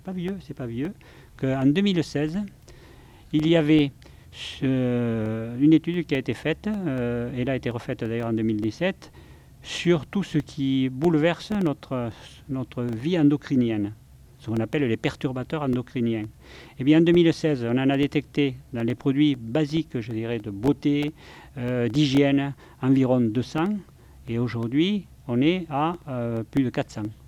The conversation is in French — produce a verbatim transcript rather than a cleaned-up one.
c'est pas vieux, c'est pas vieux, qu'en deux mille seize, il y avait euh, une étude qui a été faite, euh, elle a été refaite d'ailleurs en deux mille dix-sept, sur tout ce qui bouleverse notre, notre vie endocrinienne, ce qu'on appelle les perturbateurs endocriniens. Et bien en deux mille seize, on en a détecté dans les produits basiques, je dirais, de beauté, euh, d'hygiène, environ deux cents, et aujourd'hui, on est à euh, plus de quatre cents.